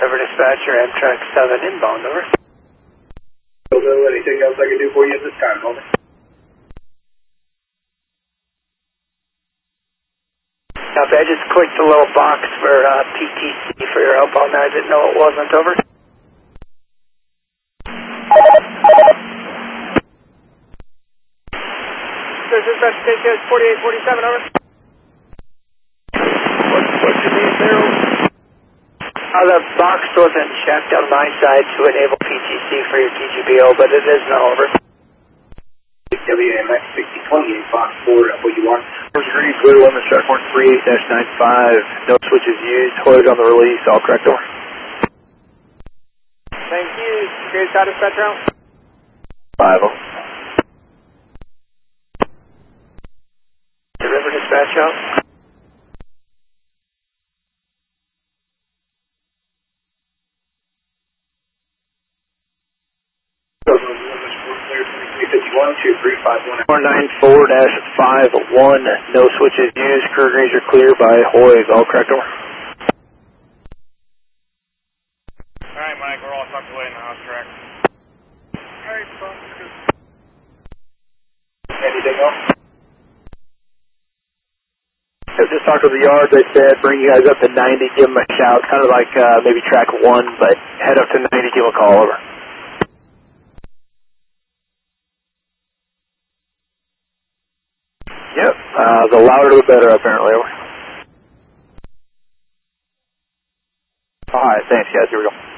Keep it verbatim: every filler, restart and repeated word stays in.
River Dispatcher, Amtrak seven inbound, over. Bill, anything else I can do for you at this time, over? Copy, I just clicked the little box for uh, P T C for your help on there. I didn't know it wasn't, over. There's dispatch station forty-eight forty-seven, over. What, what's your name there, over? Uh, the box wasn't checked on my side to enable P T C for your T G B O, but it is now, over. W M X sixty twenty-eight, box four, what you want? Green, clear limit, track one three eight dash nine five, no switches used, Hoyt on the release, all correct, over. Thank you. Great shot, dispatcher out. five oh. The River Dispatch out. four nine four dash five one, no switches used, crew agrees are clear by Hoyt, all correct, over. Alright, Mike, we're all tucked away in the house track. Alright, sounds good. Anything else? I just talked to the yard, they said bring you guys up to ninety, give them a shout, kind of like uh, maybe track one, but head up to ninety, give them a call, over. Yep, uh, the louder the better apparently, over. Alright, thanks guys, here we go.